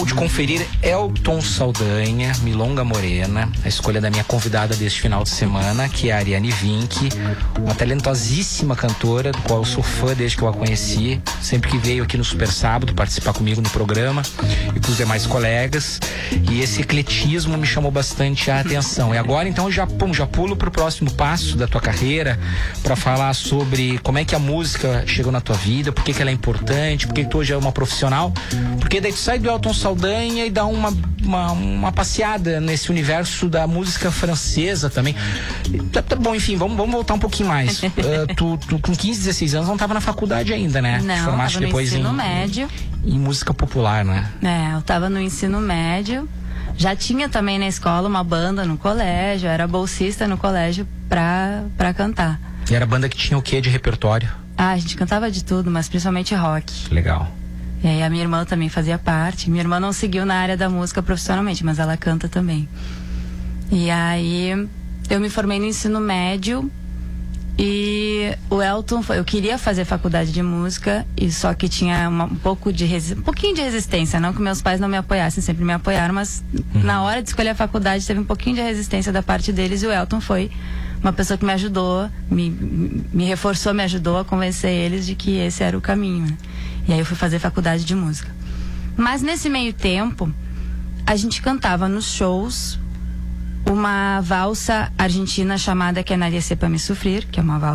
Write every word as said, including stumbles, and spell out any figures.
De conferir Elton Saldanha, Milonga Morena, a escolha da minha convidada deste final de semana, que é a Ariane Vinck, uma talentosíssima cantora, do qual eu sou fã desde que eu a conheci, sempre que veio aqui no Super Sábado participar comigo no programa e com os demais colegas, e esse ecletismo me chamou bastante a atenção. E agora então eu já, pum, já pulo pro próximo passo da tua carreira, para falar sobre como é que a música chegou na tua vida, por que que ela é importante, por que que tu hoje é uma profissional, porque daí tu sai do Elton Saldanha e dá uma, uma, uma passeada nesse universo da música francesa também. Tá, tá bom, enfim, vamos, vamos voltar um pouquinho mais. uh, tu, tu com quinze, dezesseis anos não tava na faculdade ainda, né? Não, formaste tava depois no ensino em, médio. Em música popular, né? É, eu tava no ensino médio. Já tinha também na escola uma banda no colégio, eu era bolsista no colégio pra, pra cantar. E era banda que tinha o quê de repertório? Ah, a gente cantava de tudo, mas principalmente rock. Legal. E aí a minha irmã também fazia parte. Minha irmã não seguiu na área da música profissionalmente, mas ela canta também. E aí eu me formei no ensino médio e o Elton, eu queria fazer faculdade de música, e só que tinha uma, um pouco de resi- um pouquinho de resistência, não que meus pais não me apoiassem, sempre me apoiaram, mas uhum. na hora de escolher a faculdade teve um pouquinho de resistência da parte deles, e o Elton foi uma pessoa que me ajudou, me, me reforçou, me ajudou a convencer eles de que esse era o caminho, né? E aí eu fui fazer faculdade de música. Mas nesse meio tempo, a gente cantava nos shows uma valsa argentina chamada Que Nadie Sepa Me Sufrir, que é uma valsa